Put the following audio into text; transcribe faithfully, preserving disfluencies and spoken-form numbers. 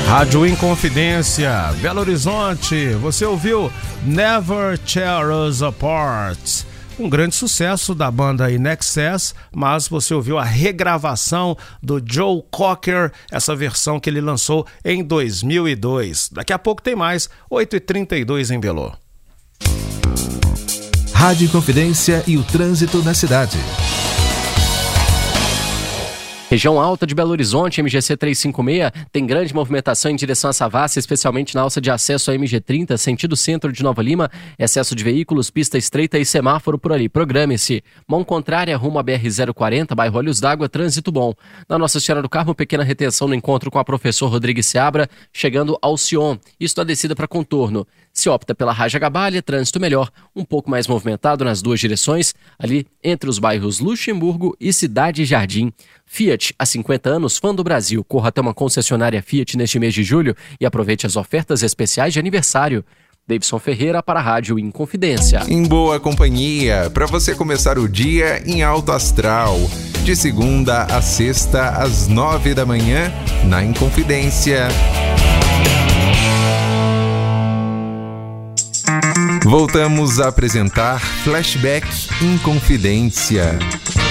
Rádio Inconfidência, Belo Horizonte. Você ouviu Never Tear Us Apart, um grande sucesso da banda In Excess, mas você ouviu a regravação do Joe Cocker, essa versão que ele lançou em dois mil e dois. Daqui a pouco tem mais, oito e trinta e dois em Belo. Rádio Inconfidência e o trânsito na cidade. Região alta de Belo Horizonte, M G C trezentos e cinquenta e seis, tem grande movimentação em direção a Savassi, especialmente na alça de acesso à M G trinta, sentido centro de Nova Lima, excesso de veículos, pista estreita e semáforo por ali. Programe-se. Mão contrária, rumo a B R zero quarenta, bairro Olhos d'Água, trânsito bom. Na Nossa Senhora do Carmo, pequena retenção no encontro com a professor Rodrigues Seabra, chegando ao Sion. Isto a descida para contorno. Se opta pela Raja Gabalha, trânsito melhor, um pouco mais movimentado nas duas direções, ali entre os bairros Luxemburgo e Cidade Jardim. Fiat, há cinquenta anos, fã do Brasil. Corra até uma concessionária Fiat neste mês de julho e aproveite as ofertas especiais de aniversário. Davidson Ferreira para a Rádio Inconfidência. Em boa companhia, para você começar o dia em alto astral. De segunda a sexta, às nove da manhã, na Inconfidência. Voltamos a apresentar Flashback Inconfidência.